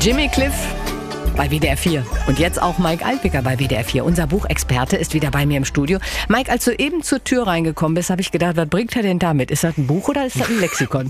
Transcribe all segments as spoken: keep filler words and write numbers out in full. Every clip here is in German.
Jimmy Cliff bei W D R vier. Und jetzt auch Mike Alpiker bei W D R vier. Unser Buchexperte ist wieder bei mir im Studio. Mike, als du eben zur Tür reingekommen bist, habe ich gedacht, was bringt er denn damit? Ist das ein Buch oder ist das ein Lexikon?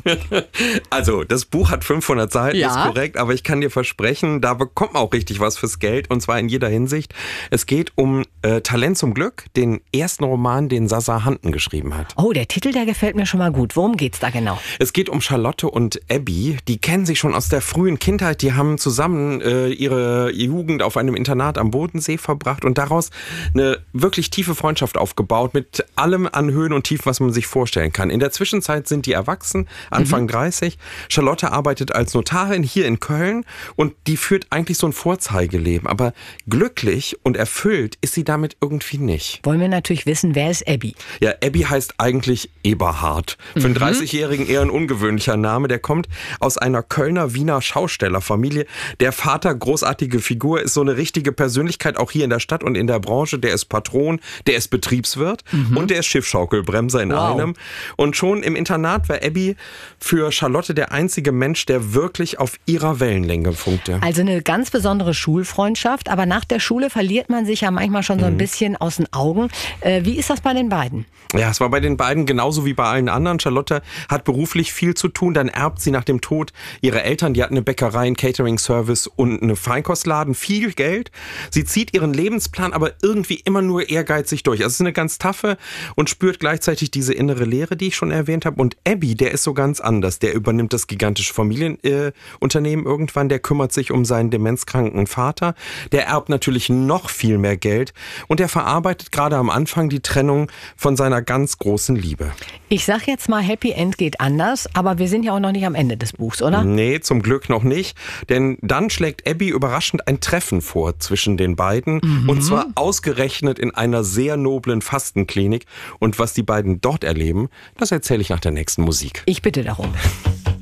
Also, das Buch hat fünfhundert Seiten, Ja. ist korrekt, aber ich kann dir versprechen, da bekommt man auch richtig was fürs Geld, und zwar in jeder Hinsicht. Es geht um äh, Talent zum Glück, den ersten Roman, den Sasa Hanten geschrieben hat. Oh, der Titel, der gefällt mir schon mal gut. Worum geht's da genau? Es geht um Charlotte und Abby. Die kennen sich schon aus der frühen Kindheit. Die haben zusammen äh, ihre Jugend auf einem Internat am Bodensee verbracht und daraus eine wirklich tiefe Freundschaft aufgebaut mit allem an Höhen und Tiefen, was man sich vorstellen kann. In der Zwischenzeit sind die erwachsen, Anfang mhm. dreißig. Charlotte arbeitet als Notarin hier in Köln und die führt eigentlich so ein Vorzeigeleben. Aber glücklich und erfüllt ist sie damit irgendwie nicht. Wollen wir natürlich wissen, wer ist Abby? Ja, Abby heißt eigentlich Eberhard. Für einen dreißigjährigen eher ein ungewöhnlicher Name. Der kommt aus einer Kölner-Wiener Schaustellerfamilie. Der Vater, großartige Figur, ist so eine richtige Persönlichkeit, auch hier in der Stadt und in der Branche. Der ist Patron, der ist Betriebswirt mhm. und der ist Schiffschaukelbremser in wow. einem. Und schon im Internat war Abby für Charlotte der einzige Mensch, der wirklich auf ihrer Wellenlänge funkte. Also eine ganz besondere Schulfreundschaft, aber nach der Schule verliert man sich ja manchmal schon so ein bisschen aus den Augen. Äh, wie ist das bei den beiden? Ja, es war bei den beiden genauso wie bei allen anderen. Charlotte hat beruflich viel zu tun, dann erbt sie nach dem Tod ihrer Eltern, die hatten eine Bäckerei, einen Catering-Service und eine Feinkostladen, viel Geld. Sie zieht ihren Lebensplan aber irgendwie immer nur ehrgeizig durch. Also es ist eine ganz taffe und spürt gleichzeitig diese innere Leere, die ich schon erwähnt habe. Und Abby, der ist so ganz anders. Der übernimmt das gigantische Familienunternehmen äh, irgendwann, der kümmert sich um seinen demenzkranken Vater. Der erbt natürlich noch viel mehr Geld und der verarbeitet gerade am Anfang die Trennung von seiner ganz großen Liebe. Ich sag jetzt mal, Happy End geht anders, aber wir sind ja auch noch nicht am Ende des Buchs, oder? Nee, zum Glück noch nicht. Denn dann schlägt Abby überraschend ein Treffen vor zwischen den beiden. Mhm. Und zwar ausgerechnet in einer sehr noblen Fastenklinik. Und was die beiden dort erleben, das erzähle ich nach der nächsten Musik. Ich bitte darum.